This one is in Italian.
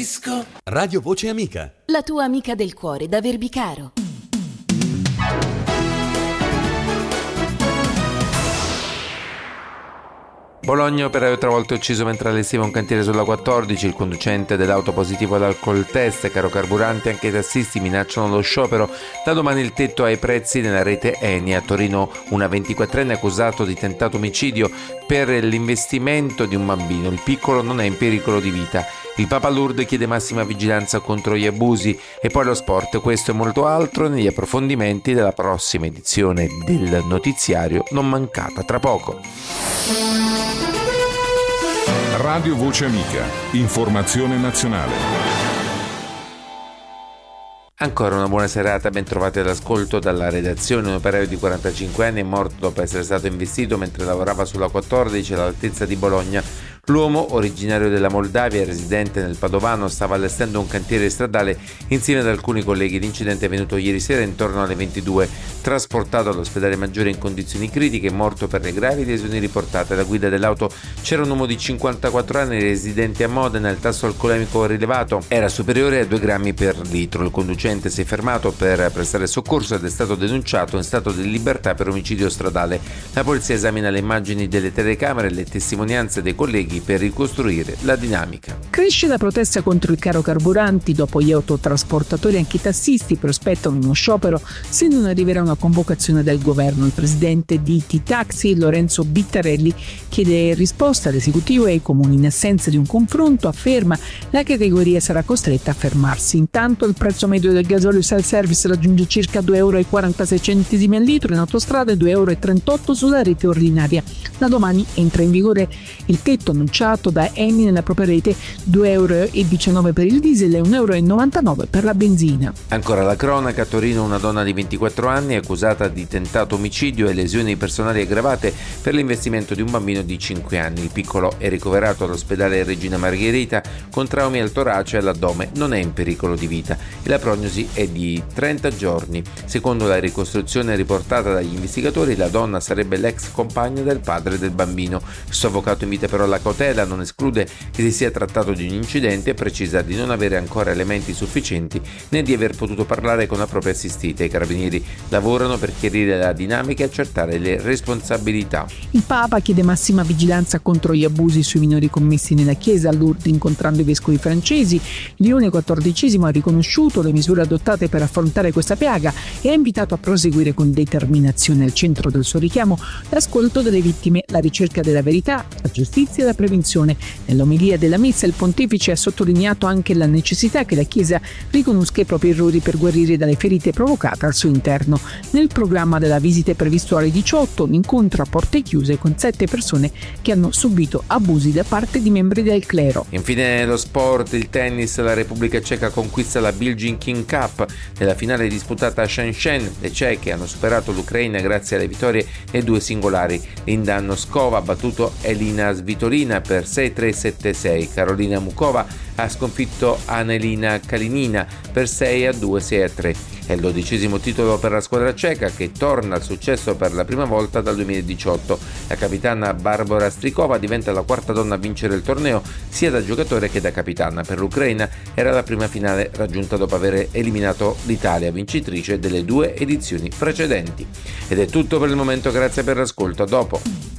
disco. Radio Voce Amica. La tua amica del cuore da Verbicaro. Bologna, operaio travolto e ucciso mentre allestiva un cantiere sulla 14, il conducente dell'auto positivo all'alcol test, caro carburanti, anche i tassisti minacciano lo sciopero, da domani il tetto ai prezzi nella rete Eni. A Torino una 24enne accusato di tentato omicidio per l'investimento di un bambino, il piccolo non è in pericolo di vita. Il Papa Lourdes chiede massima vigilanza contro gli abusi e poi lo sport, questo e molto altro negli approfondimenti della prossima edizione del notiziario, non mancata tra poco. Radio Voce Amica, informazione nazionale. Ancora una buona serata, ben trovati all'ascolto dalla redazione. Un operaio di 45 anni è morto dopo essere stato investito mentre lavorava sulla 14 all'altezza di Bologna. L'uomo, originario della Moldavia e residente nel Padovano, stava allestendo un cantiere stradale insieme ad alcuni colleghi. L'incidente è avvenuto ieri sera intorno alle 22. Trasportato all'ospedale Maggiore in condizioni critiche, morto per le gravi lesioni riportate. Alla guida dell'auto c'era un uomo di 54 anni residente a Modena. Il tasso alcolemico rilevato era superiore a 2 grammi per litro. Il conducente si è fermato per prestare soccorso ed è stato denunciato in stato di libertà per omicidio stradale. La polizia esamina le immagini delle telecamere e le testimonianze dei colleghi per ricostruire la dinamica. Cresce la protesta contro il caro carburanti. Dopo gli autotrasportatori anche i tassisti prospettano uno sciopero se non arriverà una convocazione del governo. Il presidente di T-Taxi, Lorenzo Bittarelli, chiede risposta all'esecutivo e ai comuni. In assenza di un confronto, afferma, la categoria sarà costretta a fermarsi. Intanto il prezzo medio del gasolio self-service raggiunge circa 2,46 euro al litro, in autostrada 2,38 euro sulla rete ordinaria. Da domani entra in vigore il tetto annunciato da Eni nella propria rete, 2,19 euro per il diesel e 1,99 euro per la benzina. Ancora la cronaca, a Torino una donna di 24 anni è accusata di tentato omicidio e lesioni personali aggravate per l'investimento di un bambino di 5 anni. Il piccolo è ricoverato all'ospedale Regina Margherita con traumi al torace e all'addome, non è in pericolo di vita e la prognosi è di 30 giorni. Secondo la ricostruzione riportata dagli investigatori, la donna sarebbe l'ex compagna del padre del bambino. Il suo avvocato invita però la cautela, non esclude che si sia trattato di un incidente e precisa di non avere ancora elementi sufficienti né di aver potuto parlare con la propria assistita. I carabinieri lavorano per chiarire la dinamica e accertare le responsabilità. Il Papa chiede massima vigilanza contro gli abusi sui minori commessi nella Chiesa. A Lourdes, incontrando i vescovi francesi, Leone XIV ha riconosciuto le misure adottate per affrontare questa piaga e ha invitato a proseguire con determinazione. Al centro del suo richiamo l'ascolto delle vittime, la ricerca della verità, la giustizia e la prevenzione. Nell'omelia della messa il pontefice ha sottolineato anche la necessità che la Chiesa riconosca i propri errori per guarire dalle ferite provocate al suo interno. Nel programma della visita è previsto alle 18 un incontro a porte chiuse con 7 persone che hanno subito abusi da parte di membri del clero. Infine lo sport, il tennis, la Repubblica Ceca conquista la Billie King Cup. Nella finale disputata a Shenzhen, le ceche hanno superato l'Ucraina grazie alle vittorie e 2 singolari. Linda Noskova ha battuto Elina Svitolina per 6-3, 7-6. Karolina Mukova ha sconfitto Anelina Kalinina per 6-2, 6-3. È il 12° titolo per la squadra ceca che torna al successo per la prima volta dal 2018. La capitana Barbora Strikova diventa la 4ª donna a vincere il torneo sia da giocatore che da capitana. Per l'Ucraina era la prima finale raggiunta dopo aver eliminato l'Italia, vincitrice delle 2 edizioni precedenti. Ed è tutto per il momento, grazie per l'ascolto, a dopo.